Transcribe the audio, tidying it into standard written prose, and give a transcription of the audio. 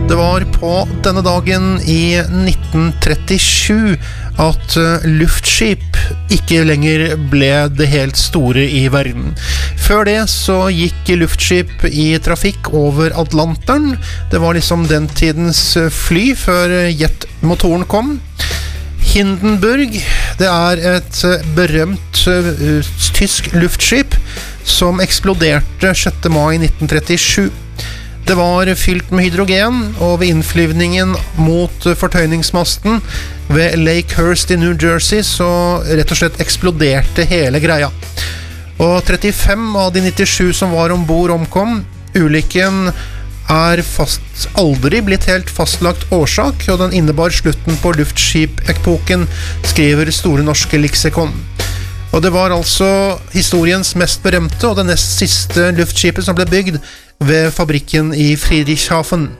Det var på denne dagen i 1937 at luftskip ikke lenger ble det helt store i verden. Før det så gikk luftskip i trafikk over Atlanteren. Det var liksom den tidens fly før jetmotoren kom. Hindenburg, det er et berømt tysk luftskip som eksploderte 6. mai 1937. Det var fylt med hydrogen, og ved innflyvningen mot fortøyningsmasten ved Lakehurst i New Jersey så rett og slett eksploderte hele greia. Og 35 av de 97 som var ombord omkom. Ulykken er aldri blitt helt fastlagt årsak, og den innebar slutten på luftskip-epoken, skriver Store Norske Leksikon. Og det var altså historiens mest berømte og det nest siste luftskipet som ble bygd ved fabrikken i Friedrichshafen.